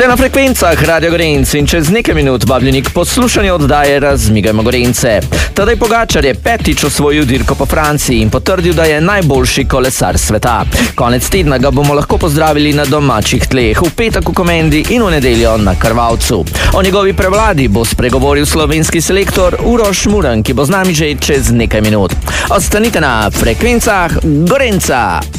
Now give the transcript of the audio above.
Ste na frekvencah Radio Gorenc in čez nekaj minut vabljeni k poslušanju oddaje Razmigajmo Gorence. Tadej Pogačar je petič osvojil dirko po Franciji in potrdil, da je najboljši kolesar sveta. Konec tedna ga bomo lahko pozdravili na domačih tleh, v petek v Komendi in v nedeljo na Krvavcu. O njegovi prevladi bo spregovoril slovenski selektor Uroš Muran, ki bo z nami že čez nekaj minut. Ostanite na frekvencah Gorenca.